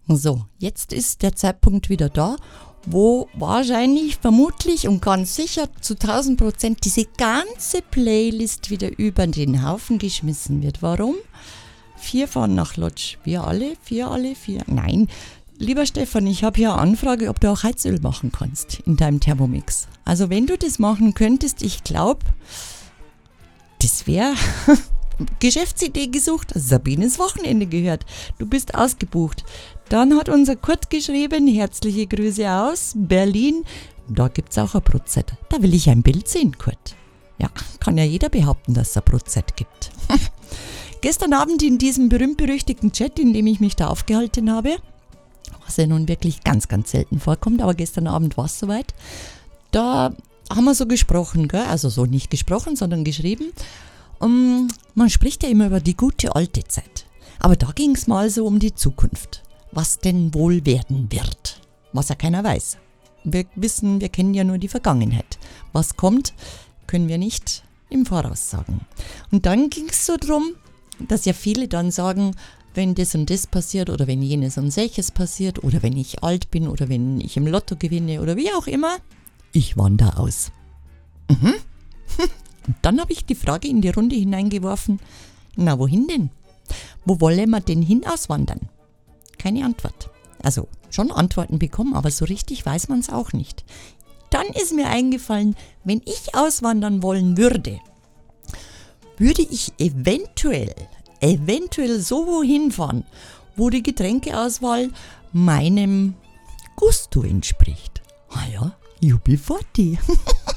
So, jetzt ist der Zeitpunkt wieder da, wo wahrscheinlich, vermutlich und ganz sicher zu 1000% diese ganze Playlist wieder über den Haufen geschmissen wird. Warum? 4 fahren nach Lodz. Wir alle? 4? Nein. Lieber Stefan, ich habe hier eine Anfrage, ob du auch Heizöl machen kannst in deinem Thermomix. Also wenn du das machen könntest, ich glaube, das wäre Geschäftsidee gesucht. Sabines Wochenende gehört. Du bist ausgebucht. Dann hat unser Kurt geschrieben, herzliche Grüße aus Berlin. Da gibt es auch ein Brotzeit. Da will ich ein Bild sehen, Kurt. Ja, kann ja jeder behaupten, dass es ein Brotzeit gibt. Gestern Abend in diesem berühmt-berüchtigten Chat, in dem ich mich da aufgehalten habe, was ja nun wirklich ganz, ganz selten vorkommt, aber gestern Abend war es soweit, da haben wir so gesprochen, gell? Also so nicht gesprochen, sondern geschrieben. Man spricht ja immer über die gute alte Zeit. Aber da ging es mal so um die Zukunft. Was denn wohl werden wird. Was ja keiner weiß. Wir kennen ja nur die Vergangenheit. Was kommt, können wir nicht im Voraus sagen. Und dann ging es so drum, dass ja viele dann sagen, wenn das und das passiert oder wenn jenes und solches passiert oder wenn ich alt bin oder wenn ich im Lotto gewinne oder wie auch immer, ich wandere aus. Und dann habe ich die Frage in die Runde hineingeworfen, na wohin denn? Wo wollen wir denn hin auswandern? Keine Antwort. Also schon Antworten bekommen, aber so richtig weiß man es auch nicht. Dann ist mir eingefallen, wenn ich auswandern wollen würde, würde ich eventuell so wohin fahren, wo die Getränkeauswahl meinem Gusto entspricht. Ah ja, UB40.